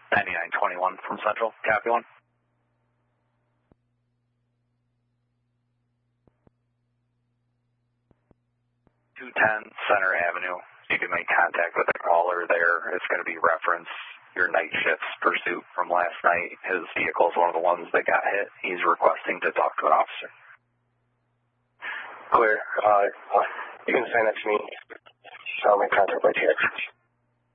9921 from Central. Copy 1. 210 Center Avenue. You can make contact with the caller there. It's going to be reference your night shift's pursuit from last night. His vehicle is one of the ones that got hit. He's requesting to talk to an officer. Clear. You can send that to me. I'll make contact right here.